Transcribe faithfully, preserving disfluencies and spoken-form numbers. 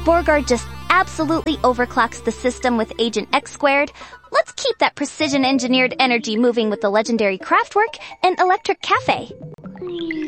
Borgard just absolutely overclocks the system with Agent X squared, let's keep that precision-engineered energy moving with the legendary Craftwork and Electric Cafe.